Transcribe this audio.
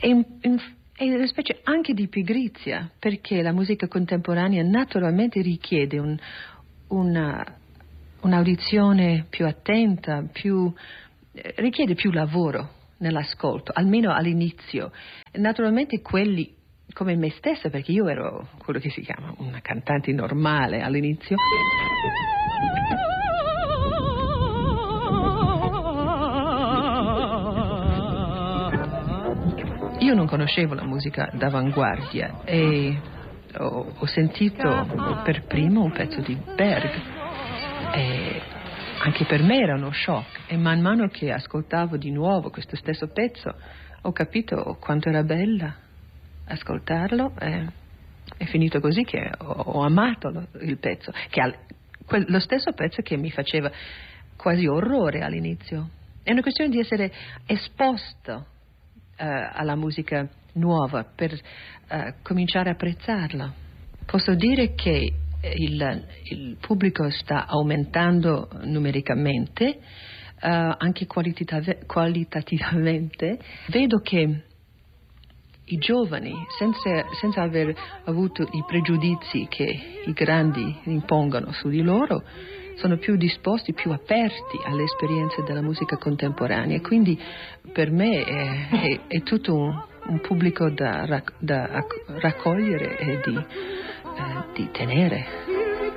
e una specie anche di pigrizia, perché la musica contemporanea naturalmente richiede un'audizione più attenta, richiede più lavoro nell'ascolto, almeno all'inizio. Naturalmente quelli come me stessa, perché io ero quello che si chiama una cantante normale all'inizio. Io non conoscevo la musica d'avanguardia e ho sentito per primo un pezzo di Berg e anche per me era uno shock, e man mano che ascoltavo di nuovo questo stesso pezzo ho capito quanto era bella ascoltarlo, e è finito così che ho amato il pezzo, lo stesso pezzo che mi faceva quasi orrore all'inizio. È una questione di essere esposto alla musica nuova per cominciare a apprezzarla. Posso dire che il pubblico sta aumentando numericamente, anche qualitativamente. Vedo che i giovani, senza aver avuto i pregiudizi che i grandi impongono su di loro, sono più disposti, più aperti alle esperienze della musica contemporanea. Quindi per me è tutto un pubblico da raccogliere e di tenere.